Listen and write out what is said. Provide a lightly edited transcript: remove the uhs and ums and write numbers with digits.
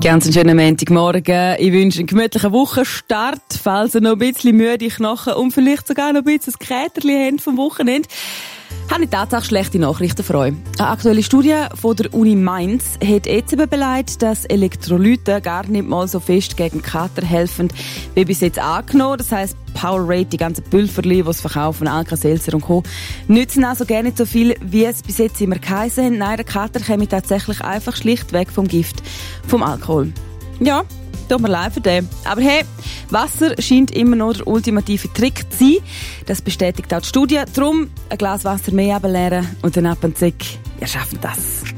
Ganz einen schönen Montagmorgen. Ich wünsche einen gemütlichen Wochenstart, falls ihr noch ein bisschen müde Knochen und vielleicht sogar noch ein bisschen das Käterchen habt vom Wochenende. Habe ich tatsächlich schlechte Nachrichten für euch. Eine aktuelle Studie von der Uni Mainz hat jetzt eben beleidigt, dass Elektrolyte gar nicht mal so fest gegen Kater helfen, wie bis jetzt angenommen. Das heisst, Powerade, die ganzen Pülverli, die es verkaufen, Alka-Seltzer und Co., nützen also gar nicht so viel, wie es bis jetzt immer geheißen haben. Nein, der Kater käme tatsächlich einfach schlichtweg vom Gift, vom Alkohol. Ja, tut mir leid für den. Aber hey, Wasser scheint immer noch der ultimative Trick zu sein. Das bestätigt auch die Studie. Darum ein Glas Wasser mehr ableeren und dann ab und zu, ihr schafft das.